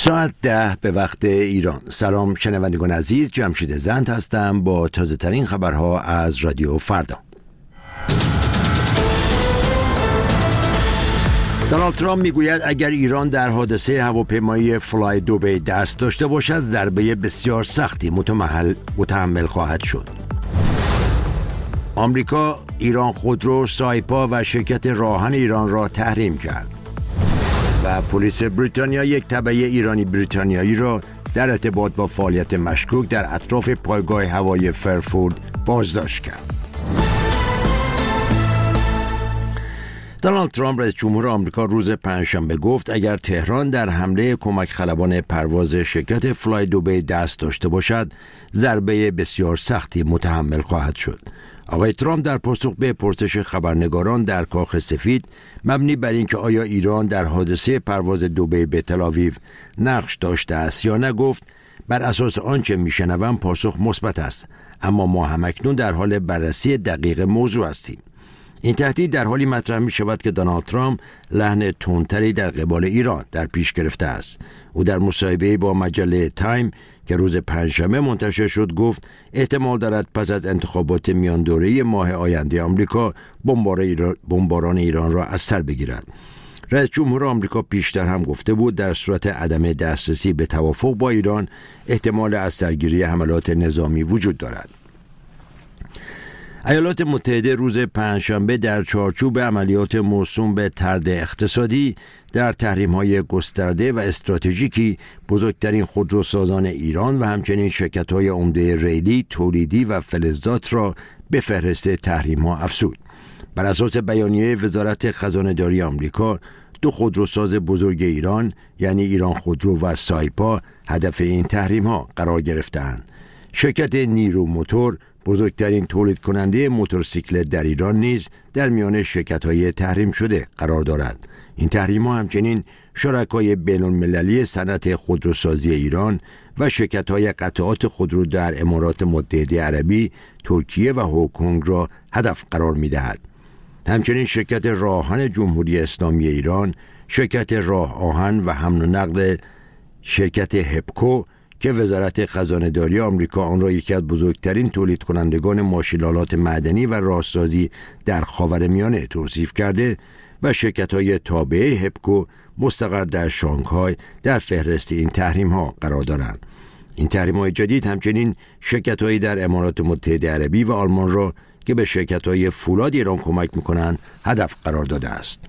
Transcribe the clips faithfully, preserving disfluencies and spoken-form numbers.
ساعت ده به وقت ایران. سلام شنوندگان عزیز، جمشید زند هستم با تازه ترین خبرها از رادیو فردا. دونالد ترامپ میگوید اگر ایران در حادثه هواپیمایی فلای دوبی دست داشته باشد ضربه بسیار سختی متمحل متحمل خواهد شد. آمریکا ایران خودرو، سایپا و شرکت راهن ایران را تحریم کرد و پلیس بریتانیا یک تبعه ایرانی بریتانیایی را در ارتباط با فعالیت مشکوک در اطراف پایگاه هوایی فرفورد بازداشت کرد. دونالد ترامپ رئیس جمهور آمریکا روز پنجشنبه گفت اگر تهران در حمله کمک خلبان پرواز شرکت فلای دوبی دست داشته باشد ضربه بسیار سختی متحمل خواهد شد. آقای ترامپ در پاسخ به پرسش خبرنگاران در کاخ سفید مبنی بر اینکه آیا ایران در حادثه پرواز دوبی به تل‌آویو نقش داشته است یا نه گفت بر اساس آنچه میشنوم پاسخ مثبت است، اما ما همکنون در حال بررسی دقیق موضوع هستیم. این تهدید در حالی مطرح می شود که دونالد ترامپ لحن تندتری در قبال ایران در پیش گرفته است. او در مصاحبه‌ای با مجله تایم که روز پنجشنبه منتشر شد گفت احتمال دارد پس از انتخابات میان دوره‌ای ماه آینده آمریکا بمباران ایران را از سر بگیرد. رئیس جمهور آمریکا پیشتر هم گفته بود در صورت عدم دسترسی به توافق با ایران احتمال از سرگیری حملات نظامی وجود دارد. ایالات متحده روز پنجشنبه در چارچوب عملیات موسوم به طرد اقتصادی در تحریم‌های گسترده و استراتژیکی بزرگترین خودروسازان ایران و همچنین شرکت‌های عمده ریلی، تولیدی و فلزات را به فهرست تحریم‌ها افزود. بر اساس بیانیه وزارت خزانه‌داری آمریکا، دو خودروساز بزرگ ایران یعنی ایران خودرو و سایپا هدف این تحریم‌ها قرار گرفتند. شرکت نیرو موتور بزرگترین تولید کننده موتورسیکلت در ایران نیز در میان شرکت‌های تحریم شده قرار دارد. این تحریم‌ها همچنین شرکای بین‌المللی صنعت خودروسازی ایران و شرکت‌های قطعات خودرو در امارات متحده عربی، ترکیه و هنگ کنگ را هدف قرار می‌دهد. همچنین شرکت راهن جمهوری اسلامی ایران، شرکت راه آهن و حمل و نقل شرکت هپکو که وزارت خزانه‌داری آمریکا آن را یکی از بزرگترین تولید کنندگان ماشین‌آلات معدنی و راهسازی در خاورمیانه توصیف کرده و شرکت‌های تابعه هپکو مستقر در شانگهای در فهرست این تحریم‌ها قرار دارند. این تحریم‌های جدید همچنین شرکت‌هایی در امارات متحده عربی و آلمان را که به شرکت‌های فولاد ایران کمک می‌کنند هدف قرار داده است.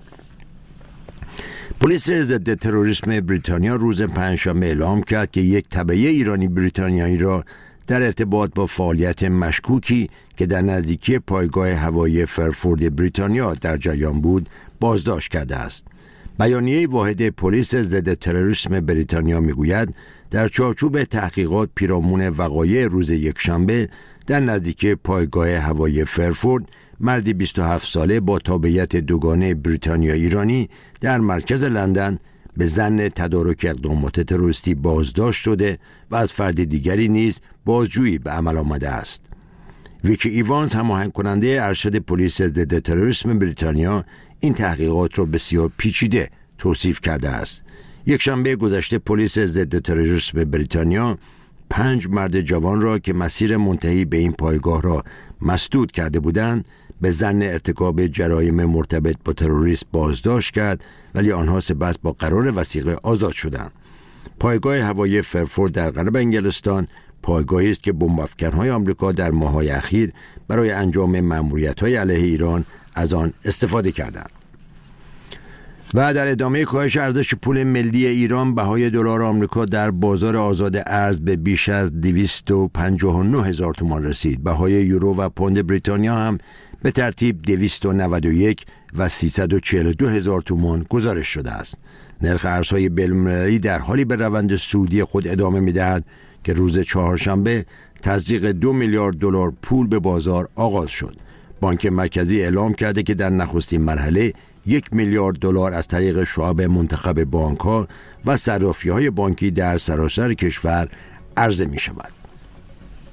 پلیس ضد تروریسم بریتانیا روز پنجشنبه اعلام کرد که یک تبعه ایرانی بریتانیایی را در ارتباط با فعالیت مشکوکی که در نزدیکی پایگاه هوایی فرفورد بریتانیا در جریان بود بازداشت کرده است. بیانیه واحد پلیس ضد تروریسم بریتانیا میگوید در چارچوب تحقیقات پیرامون وقایع روز یکشنبه در نزدیکی پایگاه هوایی فرفورد مردی بیست و هفت ساله با تابعیت دوگانه بریتانیا ایرانی در مرکز لندن به ظن تدارک اقدامات تروریستی بازداشت شده و از فرد دیگری نیز بازجویی به عمل آمده است. ویکی ایوانز هماهنگ کننده ارشد پلیس ضد تروریسم بریتانیا این تحقیقات را بسیار پیچیده توصیف کرده است. یک شنبه گذشته پلیس ضد تروریسم بریتانیا پنج مرد جوان را که مسیر منتهی به این پایگاه را مسدود کرده بودند به ظن ارتکاب جرایم مرتبط با تروریسم بازداشت کرد، ولی آنها سپس با قرار وثیقه آزاد شدند. پایگاه هوایی فرفورد در غرب انگلستان پایگاهی است که بمب‌افکن‌های آمریکا در ماه‌های اخیر برای انجام مأموریت‌های علیه ایران از آن استفاده کردند. و در ادامه کاهش ارزش پول ملی ایران بهای دلار آمریکا در بازار آزاد ارز به بیش از دویست و پنجاه و نه هزار تومان رسید. بهای یورو و پوند بریتانیا هم به ترتیب دویست و نود و یک و سیصد و چهل و دو هزار تومان گزارش شده است. نرخ ارزهای بین‌المللی در حالی به روند صعودی خود ادامه می‌دهد که روز چهارشنبه تزریق دو میلیارد دلار پول به بازار آغاز شد. بانک مرکزی اعلام کرده که در نخستین مرحله یک میلیارد دلار از طریق شعب منتخب بانک‌ها و صرافی‌های بانکی در سراسر کشور عرضه می‌شود.